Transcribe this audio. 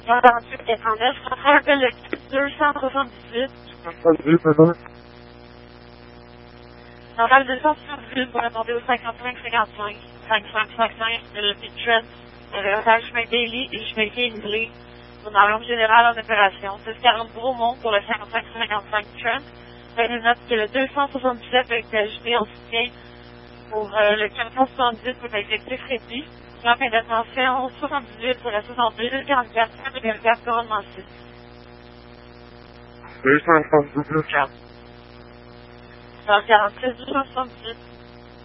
48 89, ça sera un appel de 278. 78, maintenant. Normal 278 pour demander au 55 55 5555 de le Trent, le chemin Daily et le chemin Kingsley, pour l'arme générale en opération. 640 Bromont pour le 55 55 Trent. Une note que le 277 a été ajouté en soutien pour le 478 pour l'exécutif réduit. La fin d'attention 78 pour la 62 44 44 couronnement 6. 278. 46 278.